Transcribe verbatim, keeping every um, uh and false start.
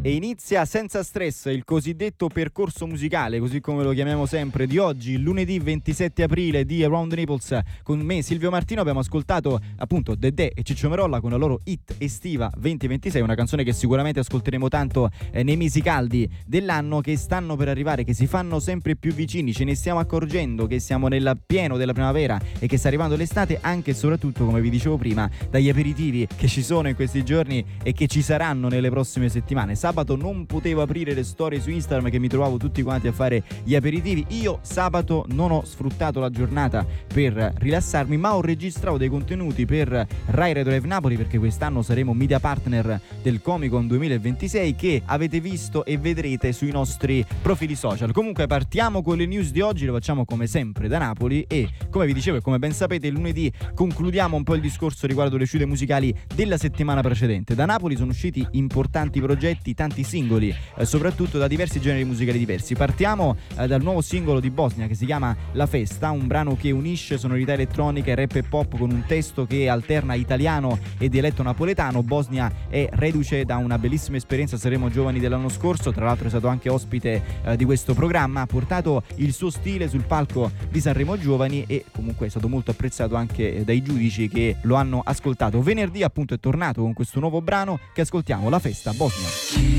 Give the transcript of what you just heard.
E inizia senza stress il cosiddetto percorso musicale, così come lo chiamiamo sempre, di oggi, lunedì ventisette aprile di Around the Naples. Con me Silvio Martino abbiamo ascoltato appunto Dedè e Ciccio Merolla con la loro hit estiva duemilaventisei, una canzone che sicuramente ascolteremo tanto eh, nei mesi caldi dell'anno che stanno per arrivare, che si fanno sempre più vicini. Ce ne stiamo accorgendo che siamo nel pieno della primavera e che sta arrivando l'estate, anche e soprattutto, come vi dicevo prima, dagli aperitivi che ci sono in questi giorni e che ci saranno nelle prossime settimane. Sabato non potevo aprire le storie su Instagram, che mi trovavo tutti quanti a fare gli aperitivi. Io sabato non ho sfruttato la giornata per rilassarmi, ma ho registrato dei contenuti per Rai Radio Live Napoli, perché quest'anno saremo media partner del Comic-Con duemilaventisei, che avete visto e vedrete sui nostri profili social. Comunque partiamo con le news di oggi, lo facciamo come sempre da Napoli e, come vi dicevo e come ben sapete, lunedì concludiamo un po' il discorso riguardo le uscite musicali della settimana precedente. Da Napoli sono usciti importanti progetti, tanti singoli, eh, soprattutto da diversi generi musicali diversi. Partiamo eh, dal nuovo singolo di Bosnia che si chiama La Festa, un brano che unisce sonorità elettronica e rap e pop con un testo che alterna italiano e dialetto napoletano. Bosnia è reduce da una bellissima esperienza a Sanremo Giovani dell'anno scorso, tra l'altro è stato anche ospite eh, di questo programma, ha portato il suo stile sul palco di Sanremo Giovani e comunque è stato molto apprezzato anche eh, dai giudici che lo hanno ascoltato. Venerdì appunto è tornato con questo nuovo brano che ascoltiamo, La Festa, Bosnia.